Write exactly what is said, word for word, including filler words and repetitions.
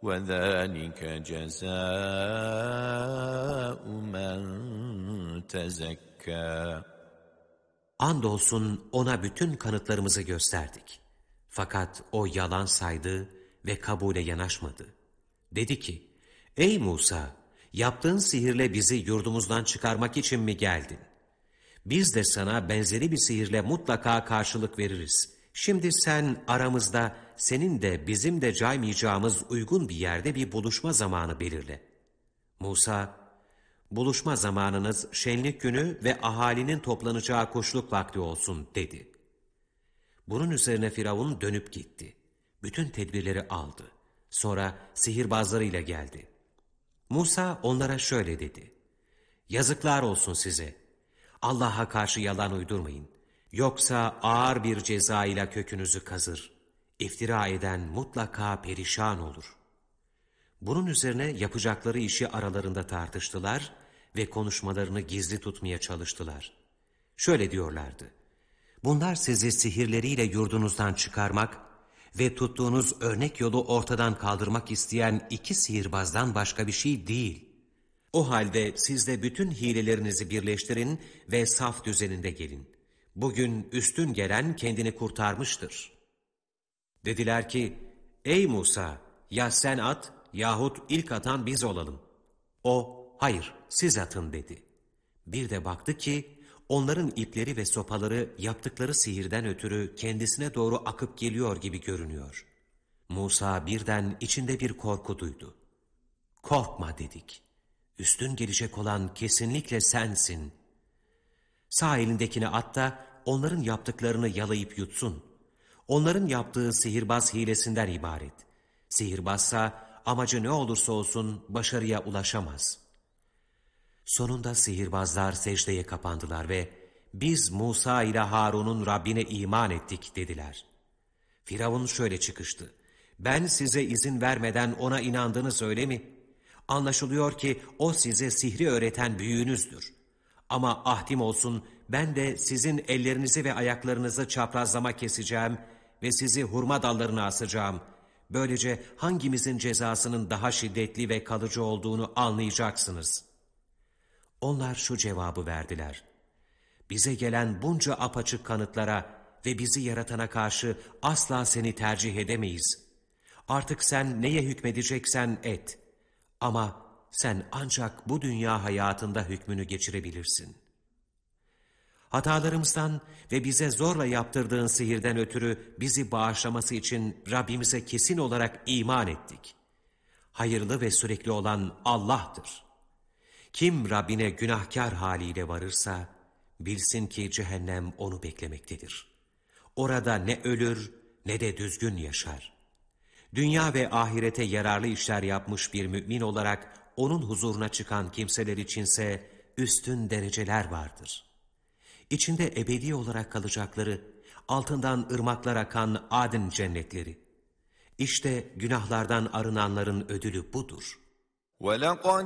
وَذَٰلِكَ جَزَاءُ مَنْ تَزَكَّى. Andolsun ona bütün kanıtlarımızı gösterdik. Fakat o yalan saydı ve kabule yanaşmadı. Dedi ki, ey Musa, yaptığın sihirle bizi yurdumuzdan çıkarmak için mi geldin? Biz de sana benzeri bir sihirle mutlaka karşılık veririz. Şimdi sen aramızda, senin de bizim de caymayacağımız uygun bir yerde bir buluşma zamanı belirle. Musa, buluşma zamanınız şenlik günü ve ahalinin toplanacağı kuşluk vakti olsun dedi. Bunun üzerine Firavun dönüp gitti. Bütün tedbirleri aldı. Sonra sihirbazlarıyla geldi. Musa onlara şöyle dedi. Yazıklar olsun size. Allah'a karşı yalan uydurmayın. Yoksa ağır bir ceza ile kökünüzü kazır. İftira eden mutlaka perişan olur. Bunun üzerine yapacakları işi aralarında tartıştılar ve konuşmalarını gizli tutmaya çalıştılar. Şöyle diyorlardı. Bunlar sizi sihirleriyle yurdunuzdan çıkarmak ve tuttuğunuz örnek yolu ortadan kaldırmak isteyen iki sihirbazdan başka bir şey değil. O halde siz de bütün hilelerinizi birleştirin ve saf düzeninde gelin. Bugün üstün gelen kendini kurtarmıştır. Dediler ki, ey Musa, ya sen at yahut ilk atan biz olalım. O, hayır siz atın dedi. Bir de baktı ki, onların ipleri ve sopaları yaptıkları sihirden ötürü kendisine doğru akıp geliyor gibi görünüyor. Musa birden içinde bir korku duydu. Korkma dedik. Üstün gelecek olan kesinlikle sensin. Sağ elindekini at da onların yaptıklarını yalayıp yutsun. Onların yaptığı sihirbaz hilesinden ibaret. Sihirbazsa amacı ne olursa olsun başarıya ulaşamaz. Sonunda sihirbazlar secdeye kapandılar ve biz Musa ile Harun'un Rabbine iman ettik dediler. Firavun şöyle çıkıştı. Ben size izin vermeden ona inandınız öyle mi? Anlaşılıyor ki o size sihri öğreten büyüğünüzdür. Ama ahdim olsun ben de sizin ellerinizi ve ayaklarınızı çaprazlama keseceğim ve sizi hurma dallarına asacağım. Böylece hangimizin cezasının daha şiddetli ve kalıcı olduğunu anlayacaksınız. Onlar şu cevabı verdiler. Bize gelen bunca apaçık kanıtlara ve bizi yaratana karşı asla seni tercih edemeyiz. Artık sen neye hükmedeceksen et. Ama sen ancak bu dünya hayatında hükmünü geçirebilirsin. Hatalarımızdan ve bize zorla yaptırdığın sihirden ötürü bizi bağışlaması için Rabbimize kesin olarak iman ettik. Hayırlı ve sürekli olan Allah'tır. Kim Rabbine günahkar haliyle varırsa, bilsin ki cehennem onu beklemektedir. Orada ne ölür ne de düzgün yaşar. Dünya ve ahirete yararlı işler yapmış bir mümin olarak onun huzuruna çıkan kimseler içinse üstün dereceler vardır. İçinde ebedi olarak kalacakları, altından ırmaklar akan Adın cennetleri. İşte günahlardan arınanların ödülü budur. وَلَقَدْ